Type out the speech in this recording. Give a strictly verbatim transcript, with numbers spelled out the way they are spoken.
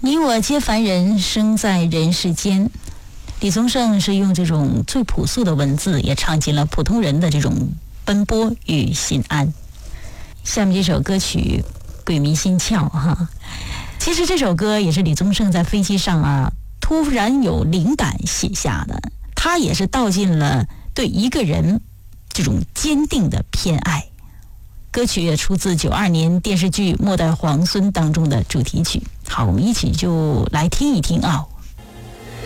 你我皆凡人，生在人世间。李宗盛是用这种最朴素的文字，也唱尽了普通人的这种奔波与心安。下面这首歌曲《鬼迷心窍》哈，其实这首歌也是李宗盛在飞机上啊突然有灵感写下的，他也是道尽了对一个人这种坚定的偏爱。歌曲也出自九二年电视剧《末代皇孙》当中的主题曲。好，我们一起就来听一听啊。